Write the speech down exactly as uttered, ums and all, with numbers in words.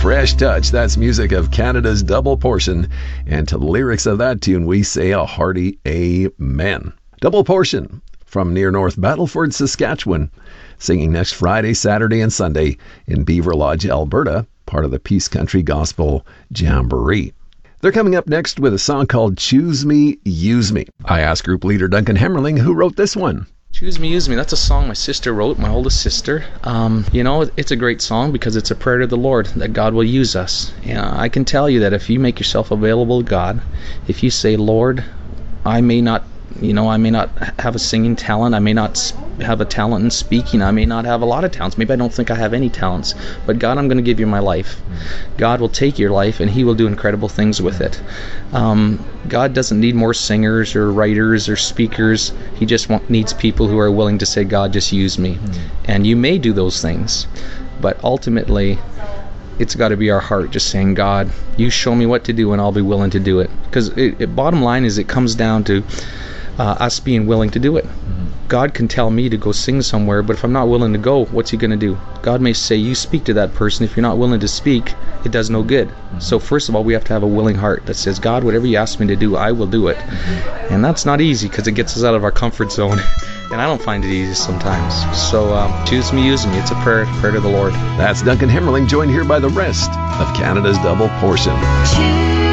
Fresh touch. That's music of Canada's Double Portion. And to the lyrics of that tune, we say a hearty amen. Double Portion from near North Battleford, Saskatchewan, singing next Friday, Saturday, and Sunday in Beaver Lodge, Alberta, part of the Peace Country Gospel Jamboree. They're coming up next with a song called Choose Me, Use Me. I asked group leader Duncan Hemmerling who wrote this one. Choose Me, Use Me. That's a song my sister wrote, my oldest sister. Um, you know, it's a great song because it's a prayer to the Lord that God will use us. And I can tell you that if you make yourself available to God, if you say, Lord, I may not, you know, I may not have a singing talent, I may not have a talent in speaking, I may not have a lot of talents, maybe I don't think I have any talents, but God, I'm going to give you my life. God will take your life and He will do incredible things with it. Um, God doesn't need more singers or writers or speakers. He just want, needs people who are willing to say, God, just use me. Mm-hmm. And you may do those things, but ultimately it's got to be our heart just saying, God, you show me what to do and I'll be willing to do it. Because it, it, bottom line is it comes down to uh, us being willing to do it. Mm-hmm. God can tell me to go sing somewhere, but if I'm not willing to go, what's He going to do? God may say, you speak to that person. If you're not willing to speak, it does no good. Mm-hmm. So first of all, we have to have a willing heart that says, God, whatever you ask me to do, I will do it. Mm-hmm. And that's not easy because it gets us out of our comfort zone. And I don't find it easy sometimes. So um, choose me, use me. It's a prayer, prayer to the Lord. That's Duncan Hemmerling, joined here by the rest of Canada's Double Portion.